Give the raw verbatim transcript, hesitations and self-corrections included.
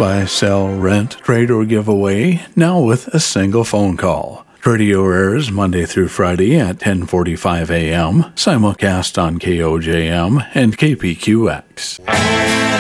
Buy, sell, rent, trade, or give away, now with a single phone call. Radio airs Monday through Friday at ten forty-five a.m., simulcast on K O J M and K P Q X.